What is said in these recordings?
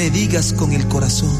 me digas con el corazón,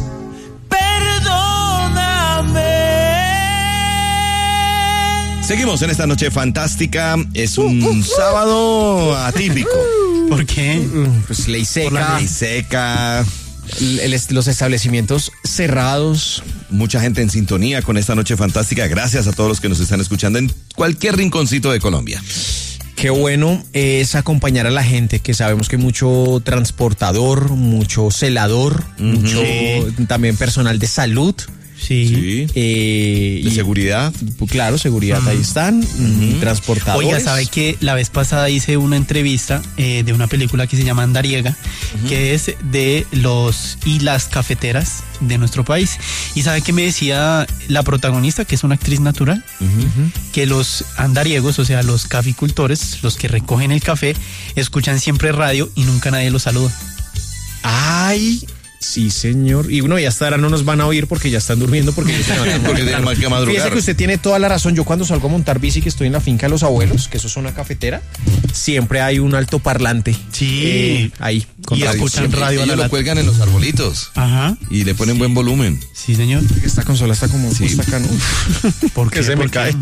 perdóname. Seguimos en esta noche fantástica. Es un sábado atípico. ¿Por qué? Pues ley seca. Ley seca. Los establecimientos cerrados. Mucha gente en sintonía con esta noche fantástica. Gracias a todos los que nos están escuchando en cualquier rinconcito de Colombia. Qué bueno es acompañar a la gente, que sabemos que hay mucho transportador, mucho celador, mucho también personal de salud. Sí. De seguridad. Claro, seguridad, ahí están. Transportadores. Oiga, ¿sabe que la vez pasada hice una entrevista de una película que se llama Andariega, que es de los y las cafeteras de nuestro país? Y ¿sabe qué me decía la protagonista, que es una actriz natural? Que los andariegos, o sea, los caficultores, los que recogen el café, escuchan siempre radio y nunca nadie los saluda. ¡Ay! Sí, señor. Y bueno, ya hasta ahora no nos van a oír porque ya están durmiendo, porque tienen que madrugar. Fíjese que usted tiene toda la razón. Yo cuando salgo a montar bici, que estoy en la finca de los abuelos, que eso es una cafetera, siempre hay un altoparlante. Sí. Ahí. Y escuchan radio. Ellos lo cuelgan en los arbolitos. Ajá. Y le ponen buen volumen. Sí, señor. Esta consola está como puesta acá, ¿no? Porque se me cae.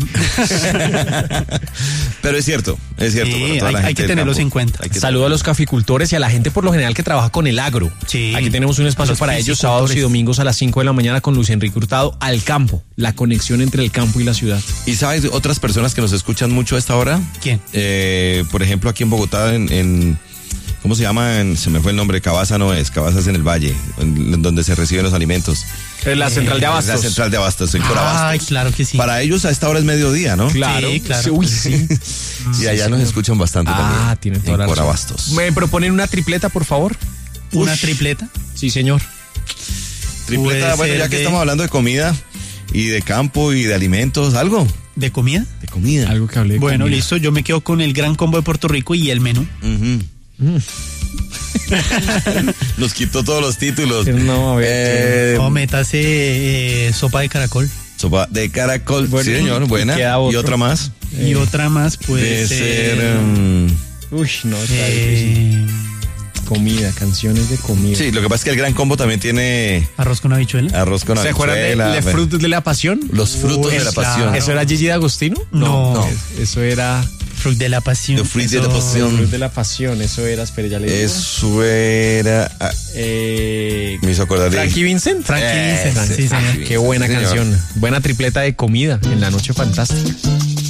Pero es cierto. Sí, hay que tenerlos en cuenta. Saludo a los caficultores y a la gente por lo general que trabaja con el agro. Sí. Aquí tenemos un espacio para ellos sábados y domingos a las 5 de la mañana con Luis Enrique Hurtado, al campo, la conexión entre el campo y la ciudad. ¿Y sabes otras personas que nos escuchan mucho a esta hora? ¿Quién? Por ejemplo, aquí en Bogotá, en ¿cómo se llama? Se me fue el nombre. Cabaza no es, Cabaza es en el Valle, donde se reciben los alimentos. La central de Abastos. La central de Abastos, en Corabastos. Ay, claro que sí. Para ellos a esta hora es mediodía, ¿no? Claro. Sí, claro. Uy, sí. Y allá nos escuchan bastante también. Tienen toda la razón. Corabastos. ¿Me proponen una tripleta, por favor? ¿Una tripleta? Sí, señor. Tripleta, bueno, ya que estamos hablando de comida y de campo y de alimentos, ¿algo? ¿De comida? De comida. Algo que hablé de Bueno, comida. listo. Yo me quedo con el Gran Combo de Puerto Rico y el menú. Nos quitó todos los títulos. No, a ver. O métase sopa de caracol. Sopa de caracol. Bueno, sí, señor, buena. queda Y otro. otra más. Y otra más puede De ser... Uy, no, está difícil. Comida, canciones de comida. sí, lo que pasa es que el Gran Combo también tiene arroz con habichuela. arroz con ¿Se acuerdan de habichuela, los frutos de la pasión? los frutos de la pasión. claro. ¿Eso era Gigi D'Agostino? No. Eso era... Fruit de la pasión. The Fruit de la Eso- pasión. Fruit de la pasión, eso era, espere, ya le digo. Eso era... me hizo acordar de... Frankie Vincent. Frankie Vincent, sí, señor. Qué buena Sí, señor. canción. Buena tripleta de comida en la noche fantástica.